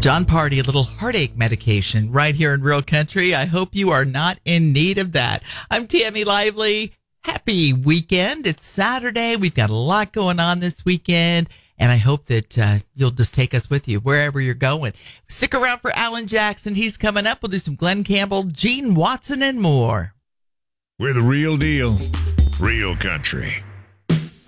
John Party, a little heartache medication right here in Real Country. I hope you are not in need of that. I'm Tammy Lively. Happy weekend. It's Saturday. We've got a lot going on this weekend, and I hope that you'll just take us with you wherever you're going. Stick around for Alan Jackson. He's coming up. We'll do some Glenn Campbell, Gene Watson, and more. We're the real deal. Real Country.